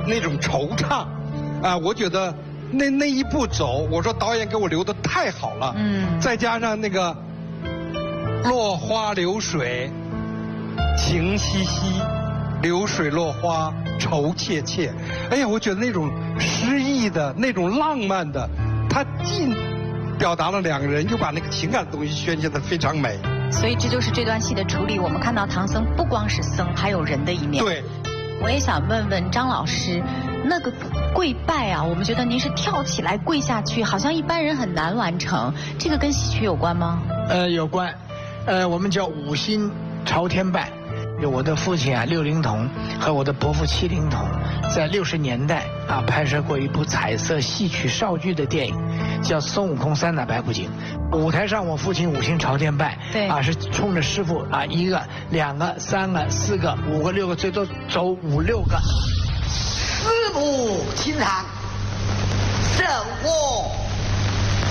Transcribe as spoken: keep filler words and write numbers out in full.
那种惆怅，啊，我觉得那那一步走，我说导演给我留的太好了，嗯，再加上那个落花流水，情兮兮，流水落花愁切切，哎呀，我觉得那种诗意的那种浪漫的，它既表达了两个人，又把那个情感的东西宣泄得非常美。 所以这就是这段戏的处理。我们看到唐僧不光是僧，还有人的一面。 对。 我也想问问张老师，那个跪拜啊，我们觉得您是跳起来跪下去，好像一般人很难完成，这个跟戏曲有关吗？ 呃，有关。呃，我们叫五心朝天拜。有我的父亲啊六龄童和我的伯父七龄童，在六十年代啊拍摄过一部彩色戏曲少剧的电影，叫《孙悟空三打白骨精》。舞台上我父亲五心朝天拜， 对啊是冲着师傅啊一个、两个、三个、四个、五个、六个，最多走五六个。 师母请堂，这我